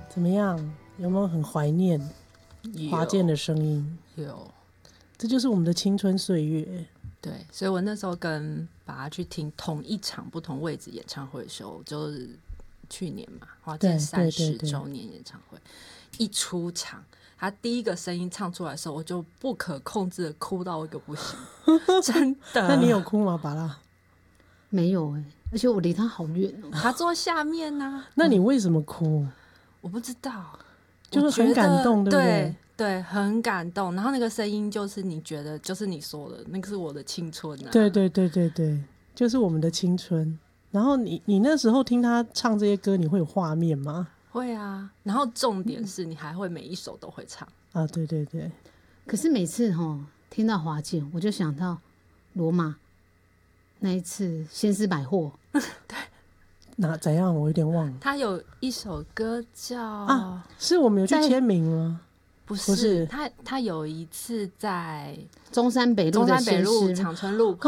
怎么样？有没有很怀念华健的声音？ 有， 这就是我们的青春岁月。 对，所以我那时候跟爸爸去听同一场不同位置演唱会的时候，就是去年嘛，华健30周年演唱会，一出场，他第一个声音唱出来的时候，我就不可控制的哭到一个不行，真的。 那你有哭吗，巴拉？ 没有而且我离他好远哦。 他坐下面啊。 那你为什么哭？ 我不知道， 就是很感动，对不对？ 对，很感动。然后那个声音就是你觉得，就是你说的，那个是我的青春啊。 对，就是我们的青春。然后你那时候听他唱这些歌，你会有画面吗？ 会啊。然后重点是你还会每一首都会唱啊。对。 可是每次听到华健，我就想到罗马那一次先施百货。 对。 那怎样？我有点忘了。 他有一首歌叫是我们有去签名吗？ 不是，他有一次在中山北路长春路